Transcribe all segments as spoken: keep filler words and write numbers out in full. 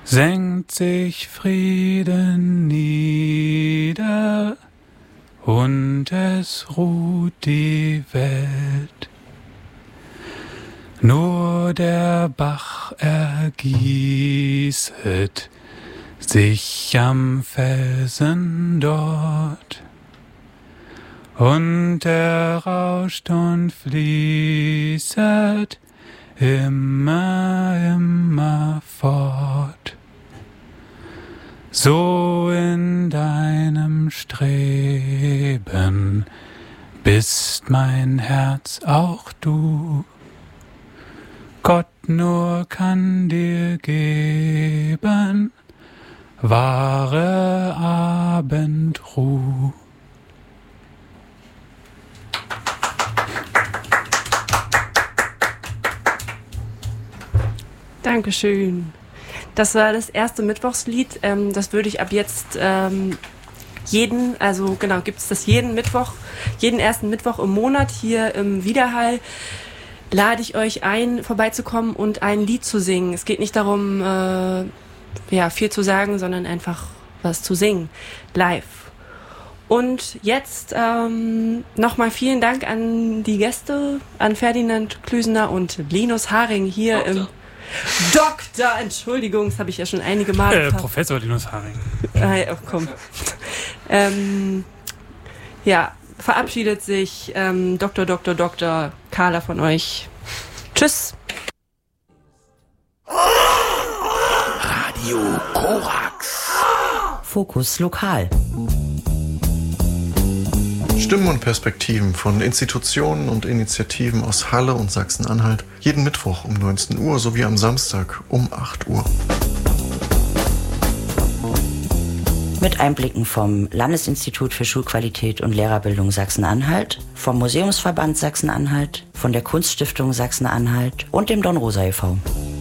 senkt sich Frieden nieder und es ruht die Welt. Nur der Bach ergießet sich am Felsen dort, und er rauscht und fließet immer, immer fort. So in deinem Streben bist mein Herz auch du. Gott nur kann dir geben wahre Abendruh. Dankeschön. Das war das erste Mittwochslied. Ähm, das würde ich ab jetzt ähm, jeden, also genau, gibt es das jeden Mittwoch, jeden ersten Mittwoch im Monat hier im Widerhall, lade ich euch ein, vorbeizukommen und ein Lied zu singen. Es geht nicht darum, äh, ja, viel zu sagen, sondern einfach was zu singen, live. Und jetzt ähm, nochmal vielen Dank an die Gäste, an Ferdinand Klüsener und Linus Haring hier Doktor. im... Doktor, Entschuldigung, das habe ich ja schon einige Mal äh, Professor Linus Haring. Äh, oh, komm. ähm, ja, verabschiedet sich ähm, Doktor, Doktor, Doktor Carla von euch. Tschüss. Radio Korax. Fokus Lokal. Stimmen und Perspektiven von Institutionen und Initiativen aus Halle und Sachsen-Anhalt. Jeden Mittwoch um neunzehn Uhr sowie am Samstag um acht Uhr. Mit Einblicken vom Landesinstitut für Schulqualität und Lehrerbildung Sachsen-Anhalt, vom Museumsverband Sachsen-Anhalt, von der Kunststiftung Sachsen-Anhalt und dem Dornrosa e V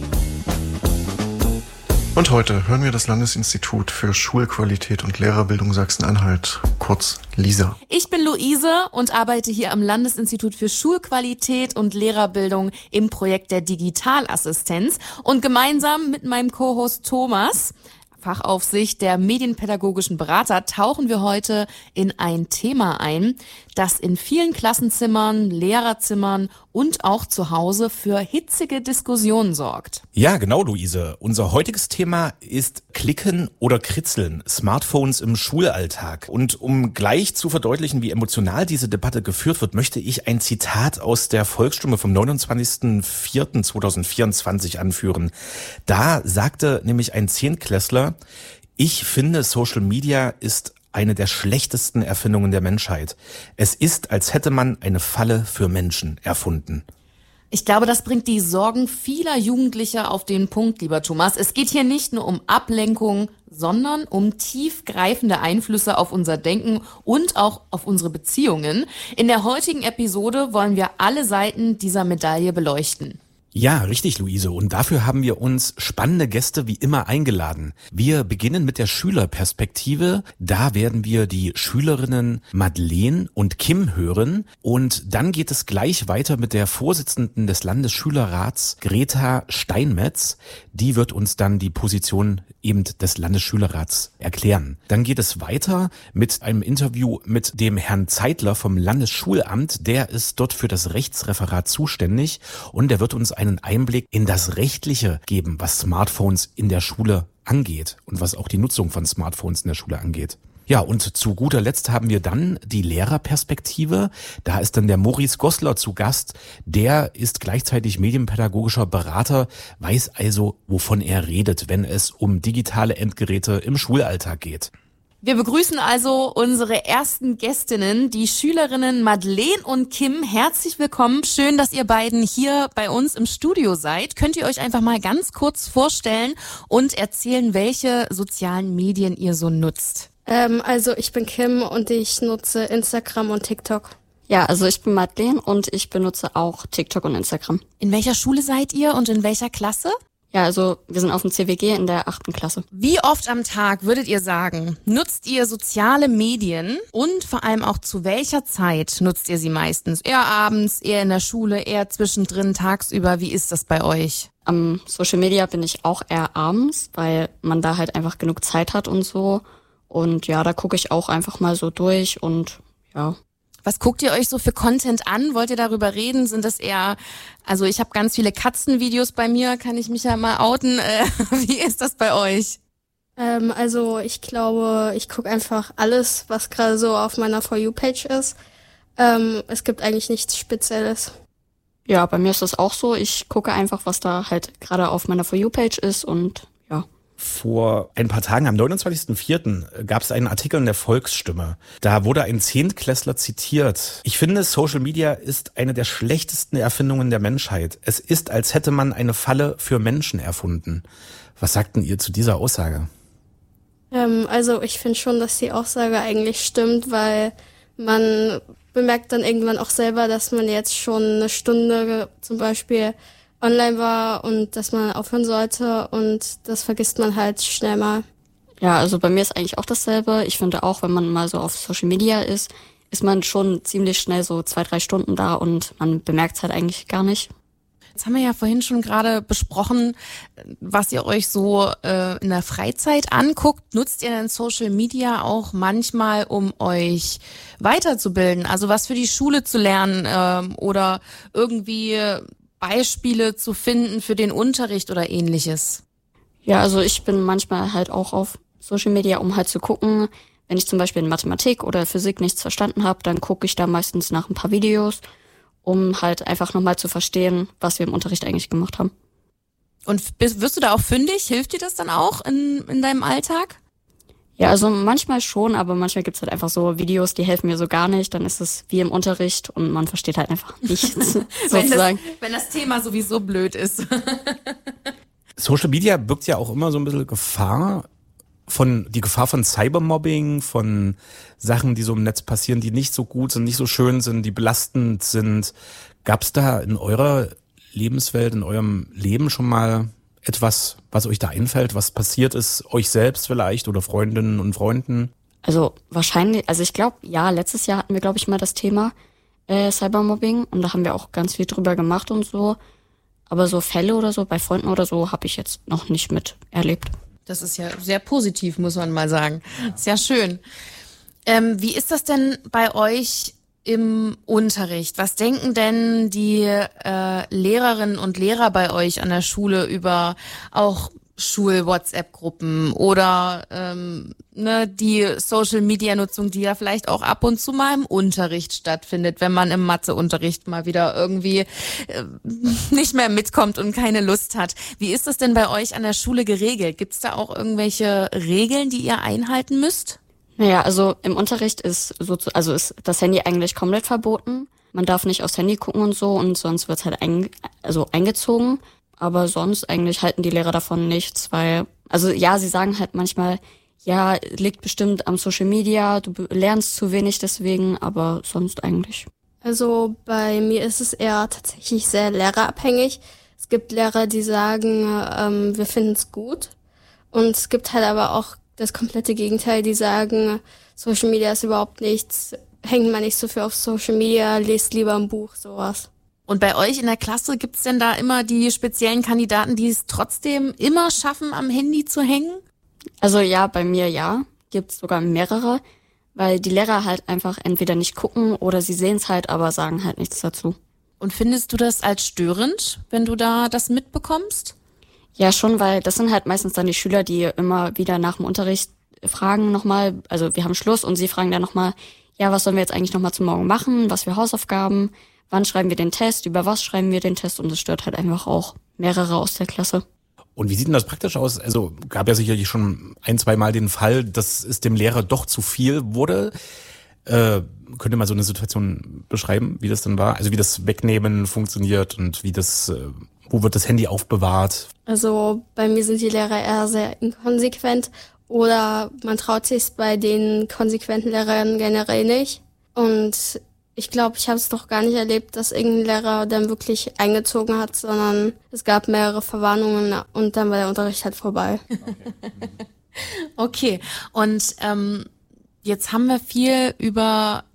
Und heute hören wir das Landesinstitut für Schulqualität und Lehrerbildung Sachsen-Anhalt, kurz LISA. Ich bin Luise und arbeite hier am Landesinstitut für Schulqualität und Lehrerbildung im Projekt der Digitalassistenz. Und gemeinsam mit meinem Co-Host Thomas, Fachaufsicht der medienpädagogischen Berater, tauchen wir heute in ein Thema ein, das in vielen Klassenzimmern, Lehrerzimmern und auch zu Hause für hitzige Diskussionen sorgt. Ja, genau, Luise. Unser heutiges Thema ist Klicken oder Kritzeln, Smartphones im Schulalltag. Und um gleich zu verdeutlichen, wie emotional diese Debatte geführt wird, möchte ich ein Zitat aus der Volksstunde vom neunundzwanzigsten vierten zweitausendvierundzwanzig anführen. Da sagte nämlich ein Zehntklässler: Ich finde, Social Media ist eine der schlechtesten Erfindungen der Menschheit. Es ist, als hätte man eine Falle für Menschen erfunden. Ich glaube, das bringt die Sorgen vieler Jugendlicher auf den Punkt, lieber Thomas. Es geht hier nicht nur um Ablenkung, sondern um tiefgreifende Einflüsse auf unser Denken und auch auf unsere Beziehungen. In der heutigen Episode wollen wir alle Seiten dieser Medaille beleuchten. Ja, richtig, Luise. Und dafür haben wir uns spannende Gäste wie immer eingeladen. Wir beginnen mit der Schülerperspektive. Da werden wir die Schülerinnen Madeleine und Kim hören. Und dann geht es gleich weiter mit der Vorsitzenden des Landesschülerrats, Greta Steinmetz. Die wird uns dann die Position eben des Landesschülerrats erklären. Dann geht es weiter mit einem Interview mit dem Herrn Zeitler vom Landesschulamt. Der ist dort für das Rechtsreferat zuständig und der wird uns einen Einblick in das Rechtliche geben, was Smartphones in der Schule angeht und was auch die Nutzung von Smartphones in der Schule angeht. Ja, und zu guter Letzt haben wir dann die Lehrerperspektive. Da ist dann der Maurice Goslar zu Gast. Der ist gleichzeitig medienpädagogischer Berater, weiß also, wovon er redet, wenn es um digitale Endgeräte im Schulalltag geht. Wir begrüßen also unsere ersten Gästinnen, die Schülerinnen Madeleine und Kim. Herzlich willkommen. Schön, dass ihr beiden hier bei uns im Studio seid. Könnt ihr euch einfach mal ganz kurz vorstellen und erzählen, welche sozialen Medien ihr so nutzt? Ähm, also ich bin Kim und ich nutze Instagram und TikTok. Ja, also ich bin Madeleine und ich benutze auch TikTok und Instagram. In welcher Schule seid ihr und in welcher Klasse? Ja, also wir sind auf dem C W G in der achten Klasse. Wie oft am Tag würdet ihr sagen, nutzt ihr soziale Medien und vor allem auch zu welcher Zeit nutzt ihr sie meistens? Eher abends, eher in der Schule, eher zwischendrin, tagsüber? Wie ist das bei euch? Am Social Media bin ich auch eher abends, weil man da halt einfach genug Zeit hat und so. Und ja, da gucke ich auch einfach mal so durch und ja. Was guckt ihr euch so für Content an? Wollt ihr darüber reden? Sind das eher, also ich habe ganz viele Katzenvideos bei mir, kann ich mich ja mal outen. Äh, wie ist das bei euch? Ähm, also ich glaube, ich gucke einfach alles, was gerade so auf meiner For You-Page ist. Ähm, es gibt eigentlich nichts Spezielles. Ja, bei mir ist das auch so. Ich gucke einfach, was da halt gerade auf meiner For You-Page ist und ja. Vor ein paar Tagen, am neunundzwanzigsten vierten gab es einen Artikel in der Volksstimme. Da wurde ein Zehntklässler zitiert. Ich finde, Social Media ist eine der schlechtesten Erfindungen der Menschheit. Es ist, als hätte man eine Falle für Menschen erfunden. Was sagten ihr zu dieser Aussage? Ähm, also ich finde schon, dass die Aussage eigentlich stimmt, weil man bemerkt dann irgendwann auch selber, dass man jetzt schon eine Stunde zum Beispiel online war und dass man aufhören sollte und das vergisst man halt schnell mal. Ja, also bei mir ist eigentlich auch dasselbe. Ich finde auch, wenn man mal so auf Social Media ist, ist man schon ziemlich schnell so zwei, drei Stunden da und man bemerkt es halt eigentlich gar nicht. Jetzt haben wir ja vorhin schon gerade besprochen, was ihr euch so äh, in der Freizeit anguckt. Nutzt ihr denn Social Media auch manchmal, um euch weiterzubilden? Also was für die Schule zu lernen ähm, oder irgendwie Beispiele zu finden für den Unterricht oder ähnliches? Ja, also ich bin manchmal halt auch auf Social Media, um halt zu gucken, wenn ich zum Beispiel in Mathematik oder Physik nichts verstanden habe, dann gucke ich da meistens nach ein paar Videos, um halt einfach nochmal zu verstehen, was wir im Unterricht eigentlich gemacht haben. Und wirst du da auch fündig? Hilft dir das dann auch in, in deinem Alltag? Ja, also manchmal schon, aber manchmal gibt's halt einfach so Videos, die helfen mir so gar nicht. Dann ist es wie im Unterricht und man versteht halt einfach nichts, wenn, das, sozusagen. wenn das Thema sowieso blöd ist. Social Media birgt ja auch immer so ein bisschen Gefahr, von die Gefahr von Cybermobbing, von Sachen, die so im Netz passieren, die nicht so gut sind, nicht so schön sind, die belastend sind. Gab's da in eurer Lebenswelt, in eurem Leben schon mal etwas, was euch da einfällt, was passiert ist, euch selbst vielleicht oder Freundinnen und Freunden? Also wahrscheinlich, also ich glaube, ja, letztes Jahr hatten wir, glaube ich, mal das Thema äh, Cybermobbing und da haben wir auch ganz viel drüber gemacht und so. Aber so Fälle oder so bei Freunden oder so habe ich jetzt noch nicht mit erlebt. Das ist ja sehr positiv, muss man mal sagen. Sehr schön. Ähm, wie ist das denn bei euch im Unterricht? Was denken denn die äh, Lehrerinnen und Lehrer bei euch an der Schule über auch Schul-WhatsApp-Gruppen oder ähm, ne, die Social-Media-Nutzung, die ja vielleicht auch ab und zu mal im Unterricht stattfindet, wenn man im Matheunterricht mal wieder irgendwie äh, nicht mehr mitkommt und keine Lust hat. Wie ist das denn bei euch an der Schule geregelt? Gibt es da auch irgendwelche Regeln, die ihr einhalten müsst? Naja, also im Unterricht ist so, also ist das Handy eigentlich komplett verboten. Man darf nicht aufs Handy gucken und so und sonst wird's halt ein, also eingezogen. Aber sonst eigentlich halten die Lehrer davon nichts, weil, also ja, sie sagen halt manchmal, ja, liegt bestimmt am Social Media, du lernst zu wenig deswegen, aber sonst eigentlich. Also bei mir ist es eher tatsächlich sehr lehrerabhängig. Es gibt Lehrer, die sagen, ähm, wir finden es gut. Und es gibt halt aber auch das komplette Gegenteil, die sagen, Social Media ist überhaupt nichts, hängt mal nicht so viel auf Social Media, lest lieber ein Buch, sowas. Und bei euch in der Klasse gibt's denn da immer die speziellen Kandidaten, die es trotzdem immer schaffen, am Handy zu hängen? Also ja, bei mir ja, gibt's sogar mehrere, weil die Lehrer halt einfach entweder nicht gucken oder sie sehen's halt, aber sagen halt nichts dazu. Und findest du das als störend, wenn du da das mitbekommst? Ja, schon, weil das sind halt meistens dann die Schüler, die immer wieder nach dem Unterricht fragen nochmal, also wir haben Schluss und sie fragen dann nochmal, ja, was sollen wir jetzt eigentlich nochmal zum Morgen machen, was für Hausaufgaben, wann schreiben wir den Test, über was schreiben wir den Test und das stört halt einfach auch mehrere aus der Klasse. Und wie sieht denn das praktisch aus? Also gab ja sicherlich schon ein, zwei Mal den Fall, dass es dem Lehrer doch zu viel wurde. Äh, könnt ihr mal so eine Situation beschreiben, wie das dann war? Also wie das Wegnehmen funktioniert und wie das, äh, wo wird das Handy aufbewahrt? Also bei mir sind die Lehrer eher sehr inkonsequent oder man traut sich bei den konsequenten Lehrern generell nicht. Und ich glaube, ich habe es doch gar nicht erlebt, dass irgendein Lehrer dann wirklich eingezogen hat, sondern es gab mehrere Verwarnungen und dann war der Unterricht halt vorbei. Okay, und ähm, jetzt haben wir viel über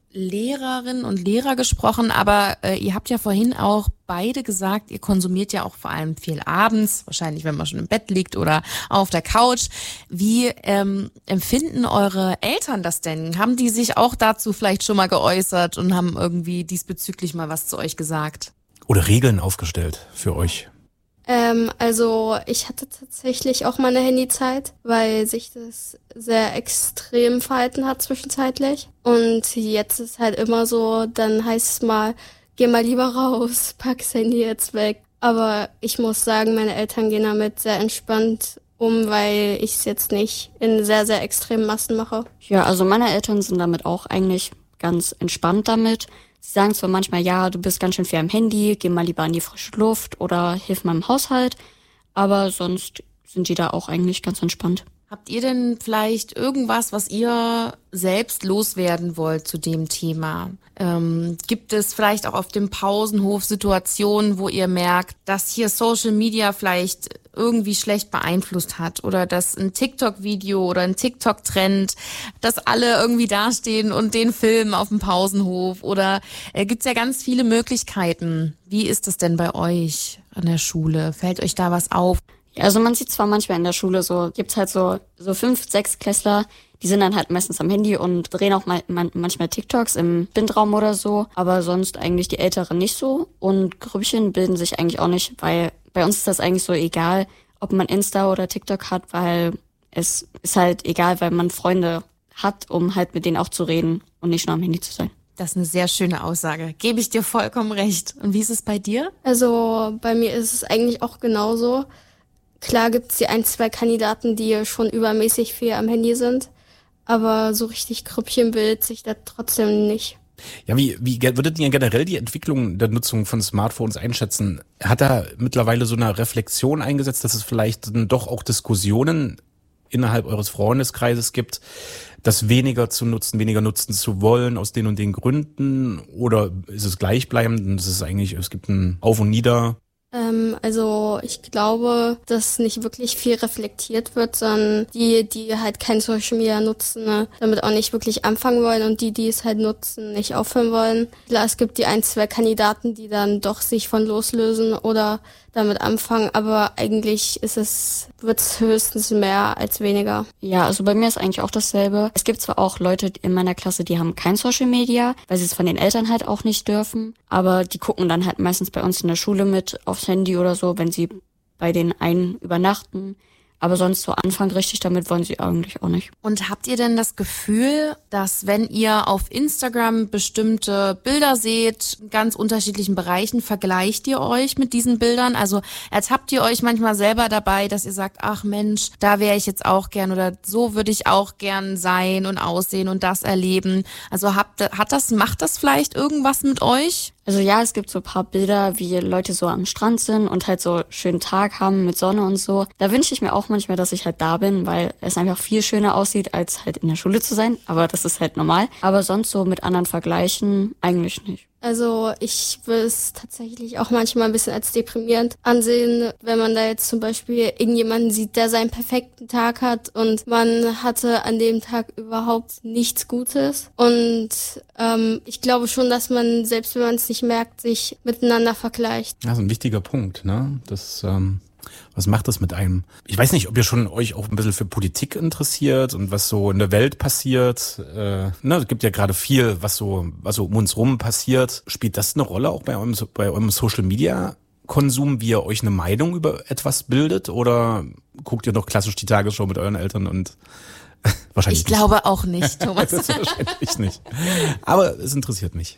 Lehrerinnen und Lehrer gesprochen, aber äh, ihr habt ja vorhin auch beide gesagt, ihr konsumiert ja auch vor allem viel abends, wahrscheinlich wenn man schon im Bett liegt oder auf der Couch. Wie ähm, empfinden eure Eltern das denn? Haben die sich auch dazu vielleicht schon mal geäußert und haben irgendwie diesbezüglich mal was zu euch gesagt? Oder Regeln aufgestellt für euch? Ähm, also ich hatte tatsächlich auch mal eine Handyzeit, weil sich das sehr extrem verhalten hat zwischenzeitlich. Und jetzt ist halt immer so, dann heißt es mal, geh mal lieber raus, pack das Handy jetzt weg. Aber ich muss sagen, meine Eltern gehen damit sehr entspannt um, weil ich es jetzt nicht in sehr, sehr extremen Massen mache. Ja, also meine Eltern sind damit auch eigentlich ganz entspannt damit. Sie sagen zwar manchmal, ja, du bist ganz schön viel am Handy, geh mal lieber in die frische Luft oder hilf mal im Haushalt, aber sonst sind die da auch eigentlich ganz entspannt. Habt ihr denn vielleicht irgendwas, was ihr selbst loswerden wollt zu dem Thema? Ähm, gibt es vielleicht auch auf dem Pausenhof Situationen, wo ihr merkt, dass hier Social Media vielleicht irgendwie schlecht beeinflusst hat oder dass ein TikTok-Video oder ein TikTok-Trend, dass alle irgendwie dastehen und den filmen auf dem Pausenhof oder äh, gibt's ja ganz viele Möglichkeiten. Wie ist das denn bei euch an der Schule? Fällt euch da was auf? Ja, also man sieht zwar manchmal in der Schule so, gibt's halt so so fünf, sechs Klässler, die sind dann halt meistens am Handy und drehen auch mal, man, manchmal TikToks im Bindraum oder so, aber sonst eigentlich die Älteren nicht so und Grüppchen bilden sich eigentlich auch nicht, weil bei uns ist das eigentlich so egal, ob man Insta oder TikTok hat, weil es ist halt egal, weil man Freunde hat, um halt mit denen auch zu reden und nicht nur am Handy zu sein. Das ist eine sehr schöne Aussage. Gebe ich dir vollkommen recht. Und wie ist es bei dir? Also bei mir ist es eigentlich auch genauso. Klar gibt's die ein, zwei Kandidaten, die schon übermäßig viel am Handy sind, aber so richtig Grüppchen bildet sich da trotzdem nicht. Ja, wie, wie würdet ihr generell die Entwicklung der Nutzung von Smartphones einschätzen? Hat da mittlerweile so eine Reflexion eingesetzt, dass es vielleicht dann doch auch Diskussionen innerhalb eures Freundeskreises gibt, das weniger zu nutzen, weniger nutzen zu wollen aus den und den Gründen? Oder ist es gleichbleibend und es ist eigentlich, es gibt ein Auf und Nieder? Ähm, also ich glaube, dass nicht wirklich viel reflektiert wird, sondern die, die halt kein Social Media nutzen, ne, damit auch nicht wirklich anfangen wollen und die, die es halt nutzen, nicht aufhören wollen. Klar, es gibt die ein, zwei Kandidaten, die dann doch sich von loslösen oder damit anfangen, aber eigentlich ist es, wird's höchstens mehr als weniger. Ja, also bei mir ist eigentlich auch dasselbe. Es gibt zwar auch Leute in meiner Klasse, die haben kein Social Media, weil sie es von den Eltern halt auch nicht dürfen, aber die gucken dann halt meistens bei uns in der Schule mit aufs Handy oder so, wenn sie bei den einen übernachten. Aber sonst so anfangen richtig damit wollen sie eigentlich auch nicht. Und habt ihr denn das Gefühl, dass wenn ihr auf Instagram bestimmte Bilder seht, in ganz unterschiedlichen Bereichen, vergleicht ihr euch mit diesen Bildern? Also ertappt ihr euch manchmal selber dabei, dass ihr sagt, ach Mensch, da wäre ich jetzt auch gern oder so würde ich auch gern sein und aussehen und das erleben. Also habt, hat das, macht das vielleicht irgendwas mit euch? Also ja, es gibt so ein paar Bilder, wie Leute so am Strand sind und halt so schönen Tag haben mit Sonne und so. Da wünsche ich mir auch manchmal, dass ich halt da bin, weil es einfach viel schöner aussieht, als halt in der Schule zu sein. Aber das ist halt normal. Aber sonst so mit anderen vergleichen eigentlich nicht. Also ich würde es tatsächlich auch manchmal ein bisschen als deprimierend ansehen, wenn man da jetzt zum Beispiel irgendjemanden sieht, der seinen perfekten Tag hat und man hatte an dem Tag überhaupt nichts Gutes. Und ähm, ich glaube schon, dass man, selbst wenn man es nicht merkt, sich miteinander vergleicht. Das ist ein wichtiger Punkt, ne? Das ähm Was macht das mit einem? Ich weiß nicht, ob ihr schon euch auch ein bisschen für Politik interessiert und was so in der Welt passiert. Äh, ne, es gibt ja gerade viel, was so, was so um uns rum passiert. Spielt das eine Rolle auch bei eurem, bei eurem Social Media Konsum, wie ihr euch eine Meinung über etwas bildet? Oder guckt ihr noch klassisch die Tagesschau mit euren Eltern und wahrscheinlich Ich glaube auch nicht, Thomas. Das wahrscheinlich nicht. Aber es interessiert mich.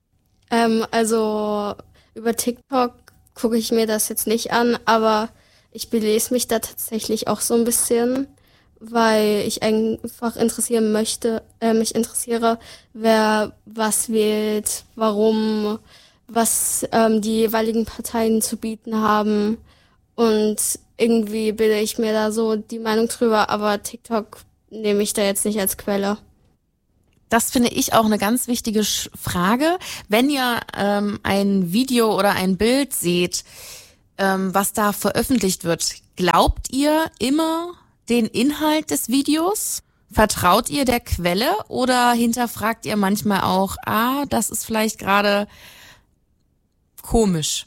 Ähm, also über TikTok gucke ich mir das jetzt nicht an, aber ich belese mich da tatsächlich auch so ein bisschen, weil ich einfach interessieren möchte, äh, mich interessiere, wer was wählt, warum, was ähm, die jeweiligen Parteien zu bieten haben und irgendwie bilde ich mir da so die Meinung drüber, aber TikTok nehme ich da jetzt nicht als Quelle. Das finde ich auch eine ganz wichtige Frage. Wenn ihr ähm, ein Video oder ein Bild seht, ähm, was da veröffentlicht wird, glaubt ihr immer den Inhalt des Videos? Vertraut ihr der Quelle oder hinterfragt ihr manchmal auch, ah, das ist vielleicht gerade komisch?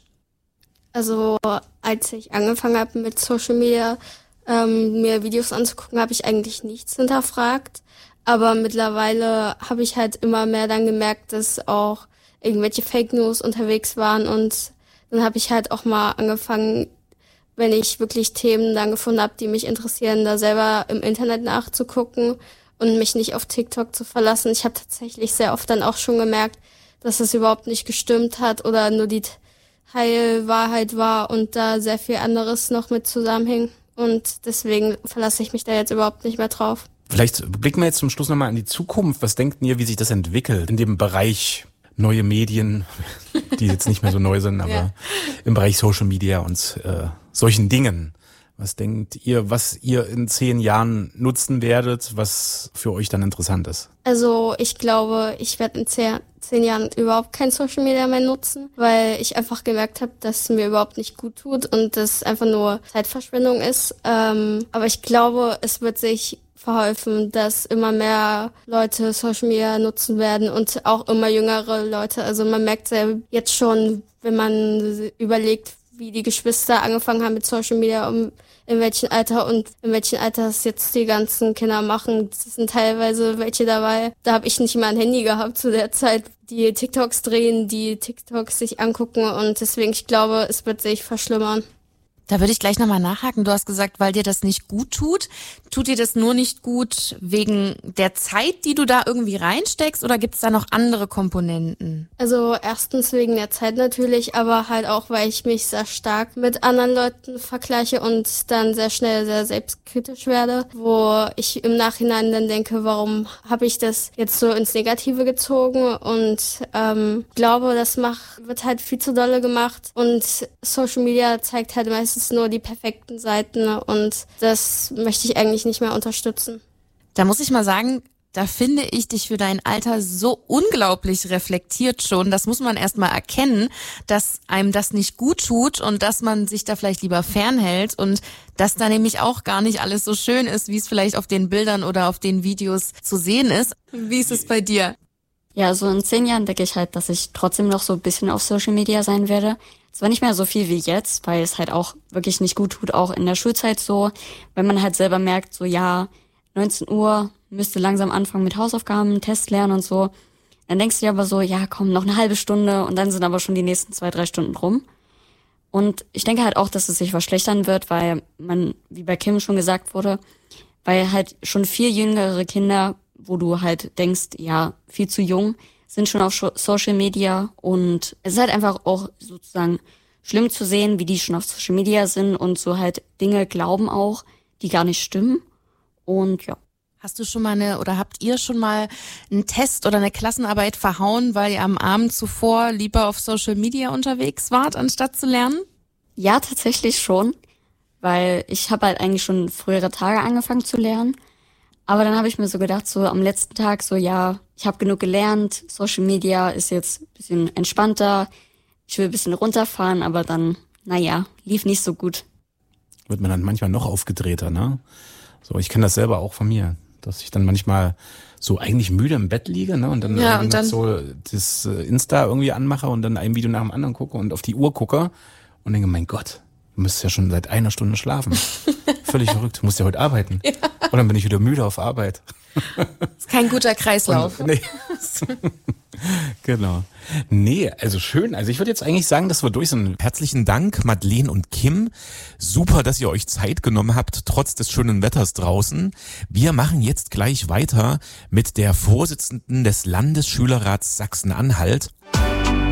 Also als ich angefangen habe mit Social Media, ähm, mir Videos anzugucken, habe ich eigentlich nichts hinterfragt. Aber mittlerweile habe ich halt immer mehr dann gemerkt, dass auch irgendwelche Fake News unterwegs waren. Und dann habe ich halt auch mal angefangen, wenn ich wirklich Themen dann gefunden habe, die mich interessieren, da selber im Internet nachzugucken und mich nicht auf TikTok zu verlassen. Ich habe tatsächlich sehr oft dann auch schon gemerkt, dass es überhaupt nicht gestimmt hat oder nur die Teilwahrheit war und da sehr viel anderes noch mit zusammenhing. Und deswegen verlasse ich mich da jetzt überhaupt nicht mehr drauf. Vielleicht blicken wir jetzt zum Schluss nochmal in die Zukunft. Was denkt ihr, wie sich das entwickelt in dem Bereich neue Medien, die jetzt nicht mehr so neu sind, aber ja. im Bereich Social Media und äh, solchen Dingen? Was denkt ihr, was ihr in zehn Jahren nutzen werdet, was für euch dann interessant ist? Also ich glaube, ich werde in zehn, zehn Jahren überhaupt kein Social Media mehr nutzen, weil ich einfach gemerkt habe, dass es mir überhaupt nicht gut tut und das einfach nur Zeitverschwendung ist. Ähm, aber ich glaube, es wird sich verholfen, dass immer mehr Leute Social Media nutzen werden und auch immer jüngere Leute. Also man merkt ja jetzt schon, wenn man überlegt, wie die Geschwister angefangen haben mit Social Media, um in welchem Alter und in welchem Alter es jetzt die ganzen Kinder machen. Es sind teilweise welche dabei. Da habe ich nicht mal ein Handy gehabt zu der Zeit, die TikToks drehen, die TikToks sich angucken und deswegen, ich glaube, es wird sich verschlimmern. Da würde ich gleich nochmal nachhaken. Du hast gesagt, weil dir das nicht gut tut. Tut dir das nur nicht gut wegen der Zeit, die du da irgendwie reinsteckst, oder gibt es da noch andere Komponenten? Also erstens wegen der Zeit natürlich, aber halt auch, weil ich mich sehr stark mit anderen Leuten vergleiche und dann sehr schnell sehr selbstkritisch werde, wo ich im Nachhinein dann denke, warum habe ich das jetzt so ins Negative gezogen, und ähm, glaube, das mach, wird halt viel zu dolle gemacht und Social Media zeigt halt meistens nur die perfekten Seiten und das möchte ich eigentlich nicht mehr unterstützen. Da muss ich mal sagen, da finde ich dich für dein Alter so unglaublich reflektiert schon. Das muss man erst mal erkennen, dass einem das nicht gut tut und dass man sich da vielleicht lieber fernhält und dass da nämlich auch gar nicht alles so schön ist, wie es vielleicht auf den Bildern oder auf den Videos zu sehen ist. Wie ist es bei dir? Ja, so in zehn Jahren denke ich halt, dass ich trotzdem noch so ein bisschen auf Social Media sein werde. Zwar nicht mehr so viel wie jetzt, weil es halt auch wirklich nicht gut tut, auch in der Schulzeit so, wenn man halt selber merkt, so ja, neunzehn Uhr, müsste langsam anfangen mit Hausaufgaben, Test lernen und so. Dann denkst du dir aber so, ja komm, noch eine halbe Stunde und dann sind aber schon die nächsten zwei, drei Stunden rum. Und ich denke halt auch, dass es sich verschlechtern wird, weil man, wie bei Kim schon gesagt wurde, weil halt schon viel jüngere Kinder, wo du halt denkst, ja, viel zu jung, sind schon auf Social Media und es ist halt einfach auch sozusagen schlimm zu sehen, wie die schon auf Social Media sind und so halt Dinge glauben auch, die gar nicht stimmen und ja. Hast du schon mal eine oder habt ihr schon mal einen Test oder eine Klassenarbeit verhauen, weil ihr am Abend zuvor lieber auf Social Media unterwegs wart, anstatt zu lernen? Ja, tatsächlich schon, weil ich habe halt eigentlich schon frühere Tage angefangen zu lernen. Aber dann habe ich mir so gedacht, so am letzten Tag, so ja, ich habe genug gelernt, Social Media ist jetzt ein bisschen entspannter, ich will ein bisschen runterfahren, aber dann, naja, lief nicht so gut. Wird man dann manchmal noch aufgedrehter, ne? So, ich kenne das selber auch von mir, dass ich dann manchmal so eigentlich müde im Bett liege, ne? Und dann, ja, und dann so das Insta irgendwie anmache und dann ein Video nach dem anderen gucke und auf die Uhr gucke und denke, mein Gott, du müsstest ja schon seit einer Stunde schlafen. Völlig verrückt, du musst ja heute arbeiten. Ja. Und dann bin ich wieder müde auf Arbeit. Ist kein guter Kreislauf. Und, nee. Genau. Nee, also schön. Also ich würde jetzt eigentlich sagen, dass wir durch sind. Herzlichen Dank, Madeleine und Kim. Super, dass ihr euch Zeit genommen habt, trotz des schönen Wetters draußen. Wir machen jetzt gleich weiter mit der Vorsitzenden des Landesschülerrats Sachsen-Anhalt.